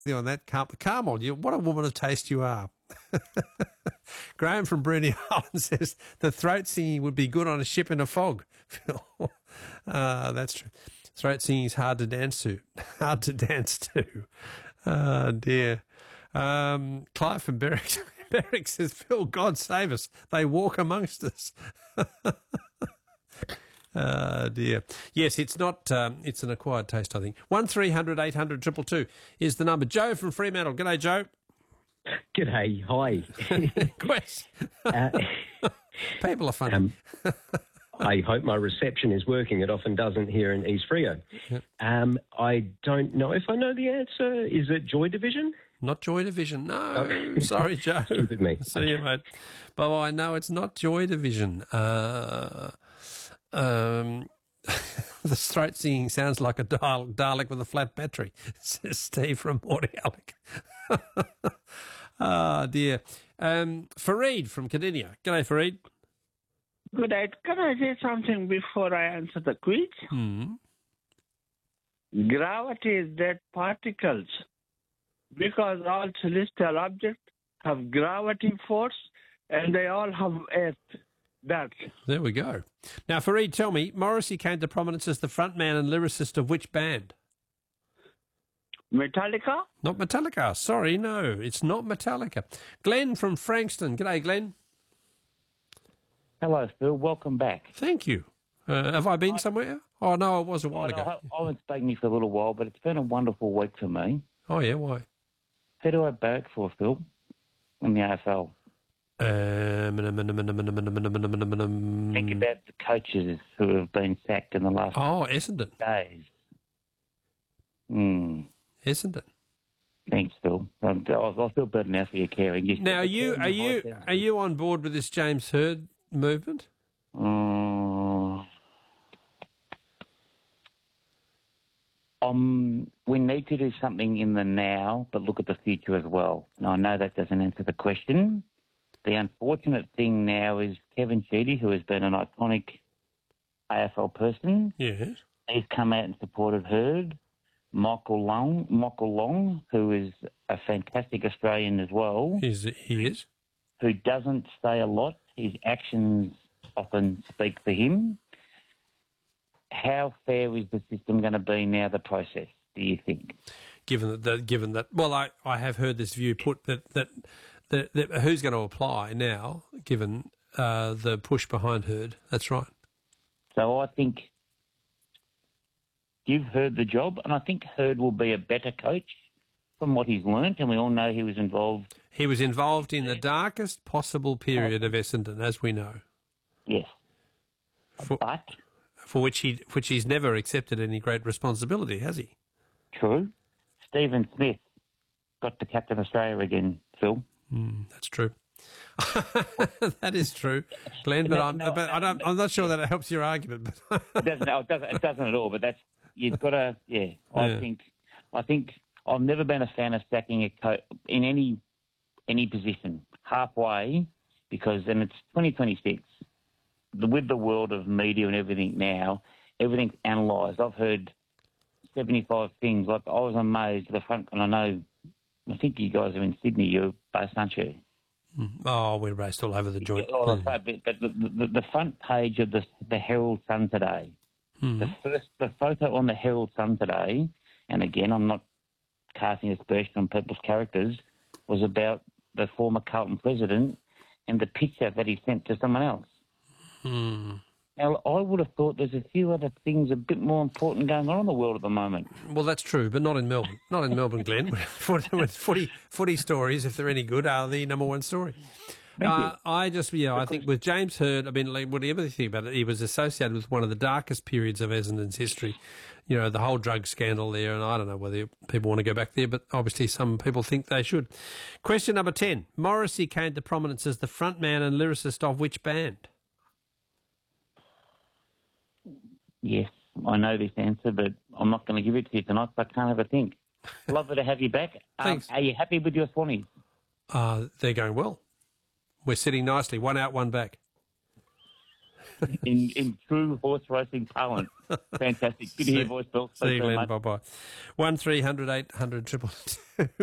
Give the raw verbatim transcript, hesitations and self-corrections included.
on that. Car- Carmel, you, what a woman of taste you are. Graham from Bruny Island says the throat singing would be good on a ship in a fog. uh, that's true. Throat singing is hard to dance to. Hard to dance to. Oh, dear. Um, Clive from Berwick, Berwick says, Phil, God save us. They walk amongst us. Oh, dear. Yes, it's not, um, it's an acquired taste, I think. one three hundred eight hundred two two two is the number. Joe from Fremantle. G'day, Joe. G'day. Hi. Quest. uh, People are funny. Um, I hope my reception is working. It often doesn't here in East Freo. Yep. Um, I don't know if I know the answer. Is it Joy Division? Not Joy Division. No. Oh. Sorry, Joe. Stupid me. See you, mate. But I know it's not Joy Division. Uh, um, the throat singing sounds like a Dal- Dalek with a flat battery, says Steve from Mordialloc. Ah, dear. Um, Fareed from Cardinia. G'day, Fareed. Good day. Can I say something before I answer the quiz? Hmm. Gravity is dead particles because all celestial objects have gravity force and they all have earth. That. There we go. Now, Fareed, tell me, Morrissey came to prominence as the frontman and lyricist of which band? Metallica? Not Metallica. Sorry, no, it's not Metallica. Glenn from Frankston. G'day, Glenn. Hello, Phil. Welcome back. Thank you. Uh, have I been somewhere? Oh, no, it was a while Oh, no, ago. I, I haven't spoken to you for a little while, but it's been a wonderful week for me. Oh, yeah, why? Who do I barrack for, Phil, in the A F L? Um, Think about the coaches who have been sacked in the last oh, Essendon. days. Hmm. Essendon. Thanks, Phil. I'm, I feel better now for your caring. You Now, are you are you are you on board with this James Hird movement? Um, um, we need to do something in the now, but look at the future as well. Now, I know that doesn't answer the question. The unfortunate thing now is Kevin Sheedy, who has been an iconic A F L person. Yes. He's come out and supported Hird. Michael Long, Michael Long, who is a fantastic Australian as well. Is he is? Who doesn't say a lot. His actions often speak for him. How fair is the system going to be now, the process, do you think? Given that, the, given that, well, I, I have heard this view put that that, that, that who's going to apply now, given uh, the push behind Hird. That's right. So I think you've heard the job, and I think Hird will be a better coach from what he's learnt, and we all know he was involved. He was involved in the darkest possible period of Essendon, as we know. Yes. For, but for which he which he's never accepted any great responsibility, has he? True. Stephen Smith got to captain Australia again, Phil. Mm, that's true. That is true, Glenn. But, No, I'm, no, but I don't, I'm not sure that it helps your argument. But it doesn't. No, it doesn't. It doesn't at all. But that's you've got to. Yeah, I Yeah. think. I think I've never been a fan of sacking a coach in any any position halfway, because then it's twenty twenty-six. The, with the world of media and everything now, everything's analysed. I've heard seventy-five things. Like I was amazed at the front, and I know. I think you guys are in Sydney. You're based, aren't you? Oh, we're raced all over the joint. Yeah, well, but the, the, the front page of the the Herald Sun today, Mm. the first the photo on the Herald Sun today, and again, I'm not casting aspersion on people's characters, was about the former Carlton president and the picture that he sent to someone else. Mm. Now, I would have thought there's a few other things a bit more important going on in the world at the moment. Well, that's true, but not in Melbourne. Not in Melbourne, Glenn. footy, footy stories, if they're any good, are the number one story. Uh, I just, yeah, I think with James Hird, I mean, like, whatever you think about it, he was associated with one of the darkest periods of Essendon's history. You know, the whole drug scandal there, and I don't know whether people want to go back there, but obviously some people think they should. Question number ten. Morrissey came to prominence as the frontman and lyricist of which band? Yes, I know this answer, but I'm not going to give it to you tonight, so I can't have a think. Lovely to have you back. Um, Thanks. Are you happy with your Swannies? Uh, they're going well. We're sitting nicely, one out, one back. in, in true horse racing parlance. Fantastic. Good to hear your voice, Bill. See you, Thanks very Glenn. much. Bye bye. One three hundred eight hundred triple two.